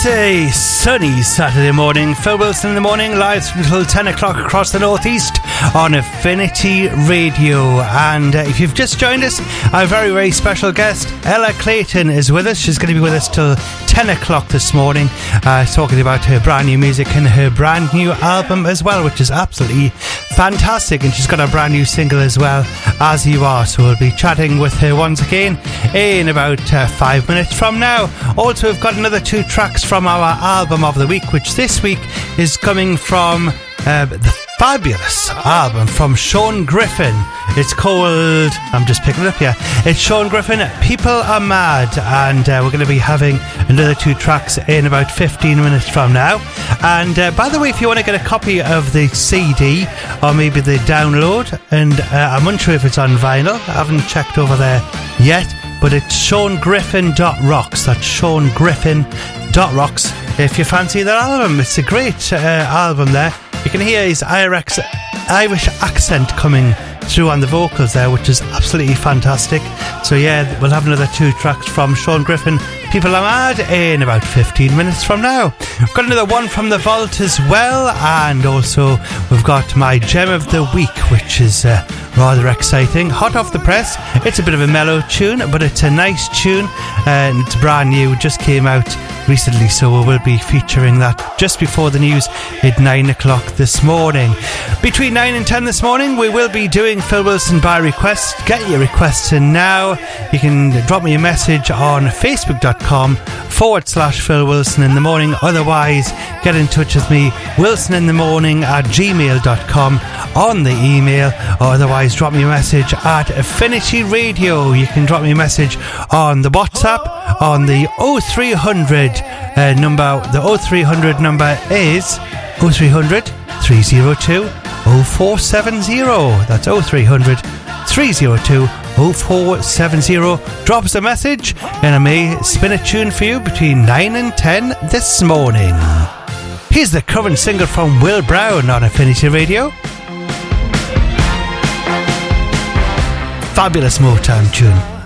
It's a sunny Saturday morning. Phil Wilson in the morning, live until 10 o'clock across the northeast on Affinity Radio. And if you've just joined us, our very, very special guest, Ella Clayton, is with us. She's going to be with us till 10 o'clock this morning, talking about her brand new music and her brand new album as well, which is absolutely fantastic. And she's got a brand new single as well, As You Are. So we'll be chatting with her once again in about 5 minutes from now. Also, we've got another 2 tracks from our album of the week, which this week is coming from the fabulous album from Sean Griffin. It's called, I'm just picking it up here, it's Sean Griffin, People Are Mad, and we're going to be having another 2 tracks in about 15 minutes from now. And by the way, if you want to get a copy of the CD or maybe the download, and I'm unsure if it's on vinyl, I haven't checked over there yet, but it's SeanGriffin.rocks. That's SeanGriffin.rocks. If you fancy that album, it's a great album there. You can hear his Irish accent coming through on the vocals there, which is absolutely fantastic. So yeah, we'll have another 2 tracks from Sean Griffin, People Are Mad, in about 15 minutes from now. We've got another one from the vault as well, and also we've got my gem of the week, which is rather exciting, hot off the press. It's a bit of a mellow tune, but it's a nice tune, and it's brand new, just came out recently, so we will be featuring that just before the news at 9 o'clock this morning. Between 9 and 10 this morning, we will be doing Phil Wilson by request. Get your requests in now. You can drop me a message on facebook.com/Phil Wilson in the morning. Otherwise, get in touch with me, wilsoninthemorning@gmail.com on the email, or otherwise drop me a message at Affinity Radio. You can drop me a message on the WhatsApp on the 0300 number. The 0300 number is 0300 302 0470. That's 0300 302 0470. Drop us a message and I may spin a tune for you between 9 and 10 this morning. Here's the current single from Will Brown on Affinity Radio. Fabulous Motown tune.